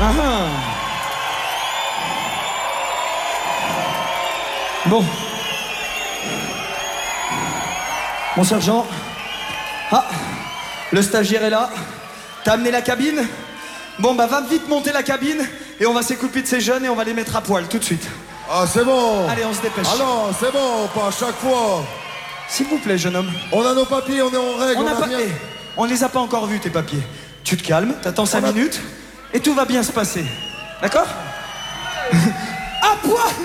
Bon. Mon sergent. Ah, le stagiaire est là. T'as amené la cabine? Bon, bah va vite monter la cabine et on va s'écouper de ces jeunes et on va les mettre à poil tout de suite. Ah, c'est bon. Allez, on se dépêche. Ah non, c'est bon, pas à chaque fois. S'il vous plaît, jeune homme. On a nos papiers, on est en règle, On a n'a pas... rien. on les a pas encore vus, tes papiers. Tu te calmes, t'attends 5 minutes et tout va bien se passer. D'accord? À poil!